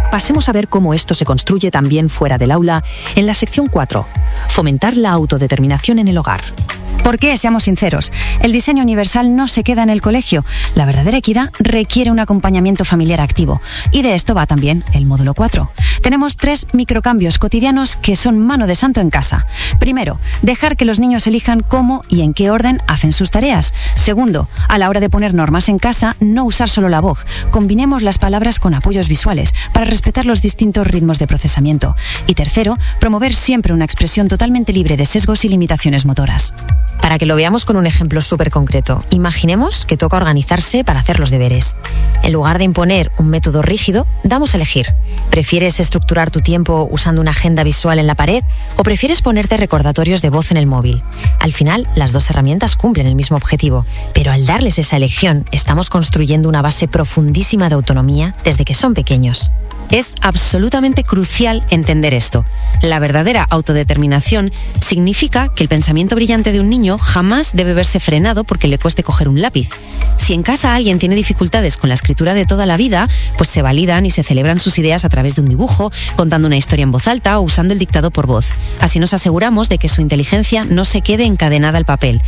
Pasemos a ver cómo esto se construye también fuera del aula en la sección 4, fomentar la autodeterminación en el hogar. ¿Por qué? Seamos sinceros. El diseño universal no se queda en el colegio. La verdadera equidad requiere un acompañamiento familiar activo. Y de esto va también el módulo 4. Tenemos 3 microcambios cotidianos que son mano de santo en casa. Primero, dejar que los niños elijan cómo y en qué orden hacen sus tareas. Segundo, a la hora de poner normas en casa, no usar solo la voz. Combinemos las palabras con apoyos visuales para respetar los distintos ritmos de procesamiento. Y tercero, promover siempre una expresión totalmente libre de sesgos y limitaciones motoras. Para que lo veamos con un ejemplo súper concreto, imaginemos que toca organizarse para hacer los deberes. En lugar de imponer un método rígido, damos a elegir. ¿Prefieres estructurar tu tiempo usando una agenda visual en la pared o prefieres ponerte recordatorios de voz en el móvil? Al final, las dos herramientas cumplen el mismo objetivo, pero al darles esa elección, estamos construyendo una base profundísima de autonomía desde que son pequeños. Es absolutamente crucial entender esto. La verdadera autodeterminación significa que el pensamiento brillante de un niño jamás debe verse frenado porque le cueste coger un lápiz. Si en casa alguien tiene dificultades con la escritura de toda la vida, pues se validan y se celebran sus ideas a través de un dibujo, contando una historia en voz alta o usando el dictado por voz. Así nos aseguramos de que su inteligencia no se quede encadenada al papel.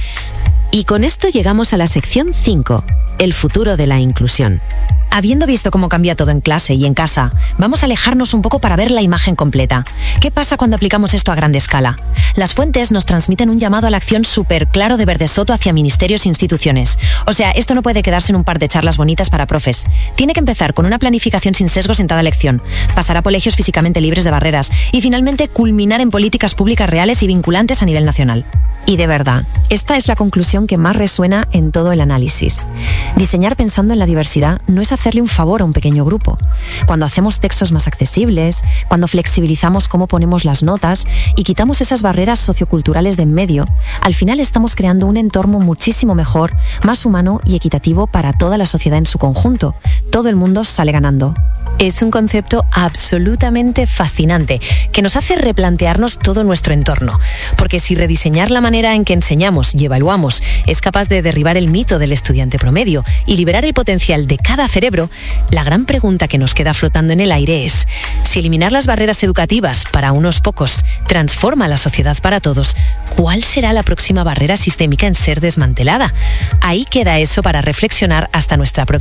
Y con esto llegamos a la sección 5, el futuro de la inclusión. Habiendo visto cómo cambia todo en clase y en casa, vamos a alejarnos un poco para ver la imagen completa. ¿Qué pasa cuando aplicamos esto a gran escala? Las fuentes nos transmiten un llamado a la acción súper claro de Verde Soto hacia ministerios e instituciones. O sea, esto no puede quedarse en un par de charlas bonitas para profes. Tiene que empezar con una planificación sin sesgos en cada lección, pasar a colegios físicamente libres de barreras y finalmente culminar en políticas públicas reales y vinculantes a nivel nacional. Y de verdad, esta es la conclusión que más resuena en todo el análisis. Diseñar pensando en la diversidad no es hacerle un favor a un pequeño grupo. Cuando hacemos textos más accesibles, cuando flexibilizamos cómo ponemos las notas y quitamos esas barreras socioculturales de en medio, al final estamos creando un entorno muchísimo mejor, más humano y equitativo para toda la sociedad en su conjunto. Todo el mundo sale ganando. Es un concepto absolutamente fascinante que nos hace replantearnos todo nuestro entorno, porque si rediseñar la manera en que enseñamos y evaluamos es capaz de derribar el mito del estudiante promedio y liberar el potencial de cada cerebro, la gran pregunta que nos queda flotando en el aire es: si eliminar las barreras educativas para unos pocos transforma la sociedad para todos, ¿cuál será la próxima barrera sistémica en ser desmantelada? Ahí queda eso para reflexionar hasta nuestra próxima